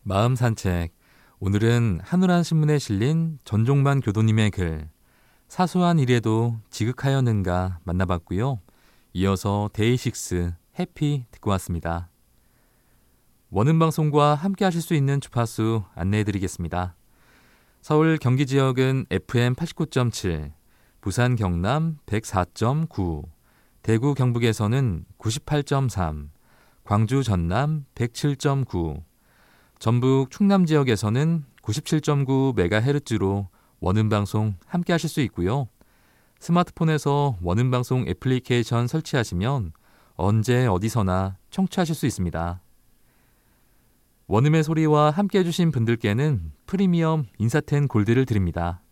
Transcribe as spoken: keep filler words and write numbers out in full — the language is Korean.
마음 산책. 오늘은 한우란 신문에 실린 전종만 교도님의 글 사소한 일에도 지극하였는가 만나봤고요. 이어서 데이식스 해피 듣고 왔습니다. 원음방송과 함께 하실 수 있는 주파수 안내해드리겠습니다. 서울 경기 지역은 에프엠 팔십구 점 칠, 부산 경남 백사 점 구, 대구 경북에서는 구십팔 점 삼, 광주 전남 백칠 점 구, 전북 충남 지역에서는 구십칠 점 구 메가헤르츠로 원음방송 함께 하실 수 있고요. 스마트폰에서 원음방송 애플리케이션 설치하시면 언제 어디서나 청취하실 수 있습니다. 원음의 소리와 함께 해주신 분들께는 프리미엄 인사텐 골드를 드립니다.